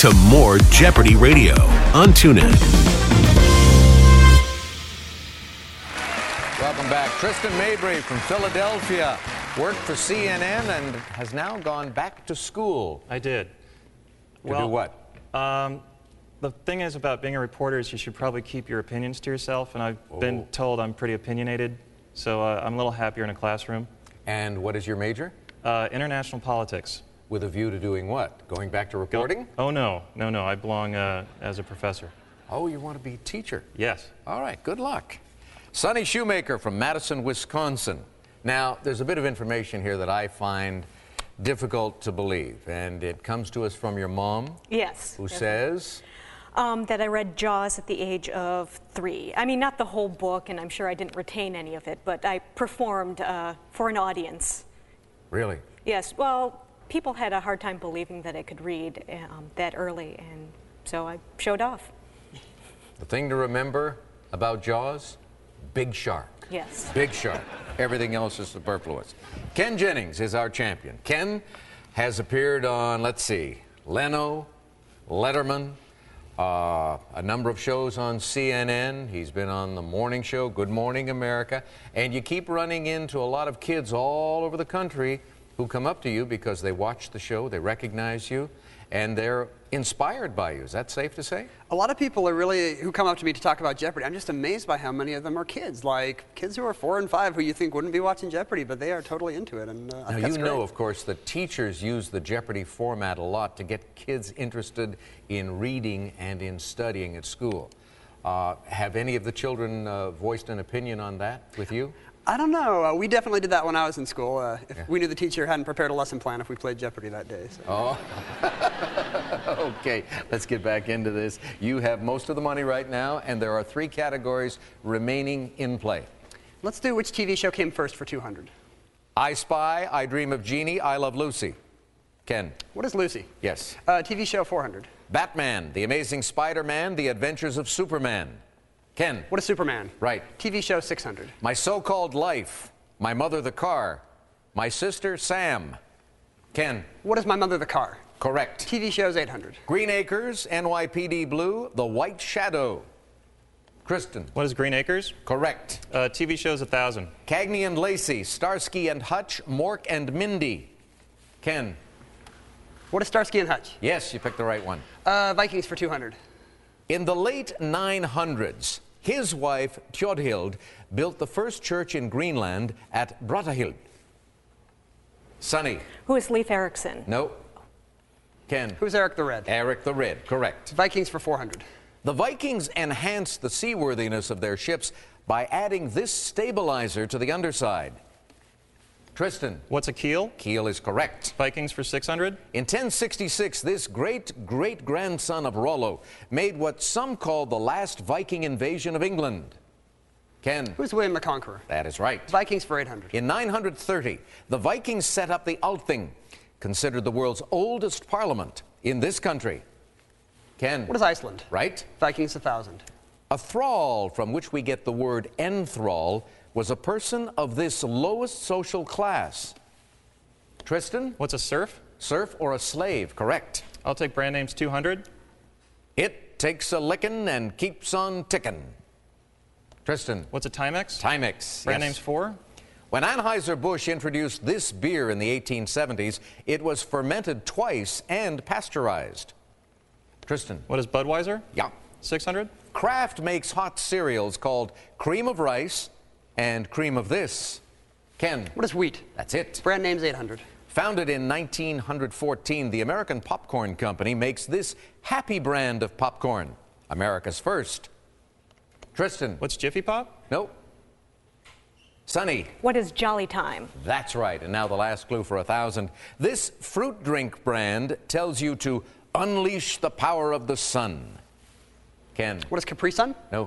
to more Jeopardy Radio on TuneIn. Welcome back. Tristan Mabry from Philadelphia worked for CNN and has now gone back to school. I did. To do what? The thing is about being a reporter is you should probably keep your opinions to yourself, and I've been told I'm pretty opinionated, so I'm a little happier in a classroom. And what is your major? International politics. With a view to doing what? Going back to reporting? Oh, no. I belong as a professor. Oh, you want to be a teacher? Yes. All right, good luck. Sonny Shoemaker from Madison, Wisconsin. Now, there's a bit of information here that I find difficult to believe, and it comes to us from your mom. Yes. Who says? That I read Jaws at the age of 3. I mean, not the whole book, and I'm sure I didn't retain any of it, but I performed for an audience. Really? Yes, well, people had a hard time believing that I could read that early, and so I showed off. The thing to remember about Jaws? Big shark. Yes. Big shark. Everything else is superfluous. Ken Jennings is our champion. Ken has appeared on, let's see, Leno, Letterman, a number of shows on CNN. He's been on the morning show, Good Morning America. And you keep running into a lot of kids all over the country who come up to you because they watch the show, they recognize you, and they're inspired by you. Is that safe to say? A lot of people are who come up to me to talk about Jeopardy. I'm just amazed by how many of them are kids, like kids who are 4 and 5 who you think wouldn't be watching Jeopardy, but they are totally into it. And now, you know, of course, that teachers use the Jeopardy format a lot to get kids interested in reading and in studying at school. Have any of the children voiced an opinion on that with you? I don't know. We definitely did that when I was in school. We knew the teacher hadn't prepared a lesson plan if we played Jeopardy that day. So. Oh, okay. Let's get back into this. You have most of the money right now, and there are 3 categories remaining in play. Let's do which TV show came first for 200. I Spy, I Dream of Jeannie, I Love Lucy. Ken. What is Lucy? Yes. TV show 400. Batman, The Amazing Spider-Man, The Adventures of Superman. Ken. What is Superman? Right. TV show 600. My So-Called Life, My Mother the Car, My Sister Sam. Ken. What is My Mother the Car? Correct. TV shows 800. Green Acres, NYPD Blue, The White Shadow. Kristen. What is Green Acres? Correct. TV shows 1,000. Cagney and Lacey, Starsky and Hutch, Mork and Mindy. Ken. What is Starsky and Hutch? Yes, you picked the right one. Vikings for 200. In the late 900s, his wife, Tjodhild, built the first church in Greenland at Brattahlid. Sonny. Who is Leif Erikson? No. Ken. Who's Eric the Red? Eric the Red, correct. Vikings for 400. The Vikings enhanced the seaworthiness of their ships by adding this stabilizer to the underside. Tristan. What's a keel? Keel is correct. Vikings for 600. In 1066, this great-great-grandson of Rollo made what some call the last Viking invasion of England. Ken. Who's William the Conqueror? That is right. Vikings for 800. In 930, the Vikings set up the Althing, considered the world's oldest parliament in this country. Ken. What is Iceland? Right. Vikings 1,000. A thrall, from which we get the word enthrall, was a person of this lowest social class. Tristan? What's a serf? Serf or a slave, correct. I'll take brand names 200. It takes a lickin' and keeps on tickin'. Tristan? What's a Timex? Timex. Brand yes. names 4. When Anheuser-Busch introduced this beer in the 1870s, it was fermented twice and pasteurized. Tristan? What is Budweiser? Yeah. 600. Kraft makes hot cereals called Cream of Rice and Cream of This. Ken? What is wheat? That's it. Brand names 800. Founded in 1914, the American Popcorn Company makes this happy brand of popcorn, America's first. Tristan? What's Jiffy Pop? Nope. Sonny? What is Jolly Time? That's right. And now the last clue for 1,000. This fruit drink brand tells you to unleash the power of the sun. Ken? What is Capri Sun? No.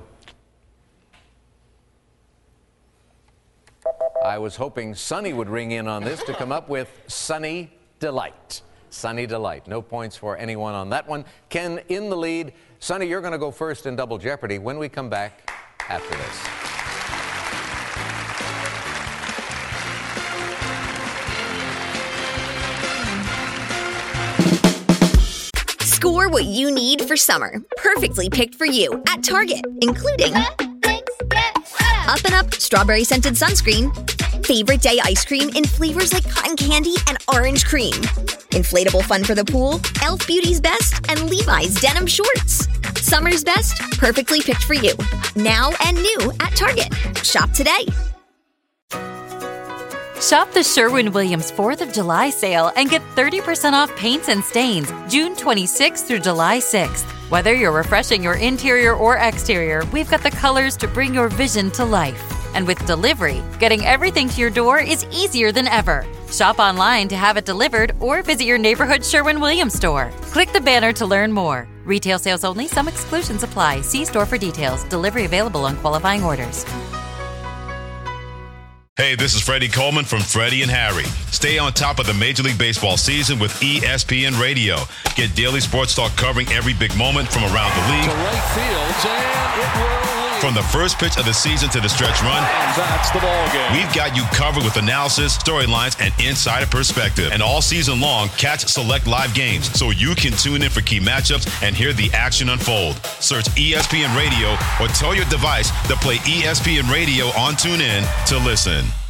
I was hoping Sonny would ring in on this to come up with Sunny Delight. Sunny Delight. No points for anyone on that one. Ken in the lead. Sonny, you're going to go first in Double Jeopardy when we come back after this. Score what you need for summer, perfectly picked for you at Target, including Up and Up Strawberry Scented Sunscreen, Favorite Day Ice Cream in flavors like cotton candy and orange cream, inflatable fun for the pool, Elf Beauty's Best, and Levi's Denim Shorts. Summer's best, perfectly picked for you. Now and new at Target. Shop today. Shop the Sherwin-Williams 4th of July sale and get 30% off paints and stains June 26th through July 6th. Whether you're refreshing your interior or exterior, we've got the colors to bring your vision to life. And with delivery, getting everything to your door is easier than ever. Shop online to have it delivered or visit your neighborhood Sherwin-Williams store. Click the banner to learn more. Retail sales only. Some exclusions apply. See store for details. Delivery available on qualifying orders. Hey, this is Freddie Coleman from Freddie and Harry. Stay on top of the Major League Baseball season with ESPN Radio. Get daily sports talk covering every big moment from around the league. To right field, and it will lead. From the first pitch of the season to the stretch run. And that's the ball game. We've got you covered with analysis, storylines, and insider perspective. And all season long, catch select live games so you can tune in for key matchups and hear the action unfold. Search ESPN Radio or tell your device to play ESPN Radio on TuneIn to listen.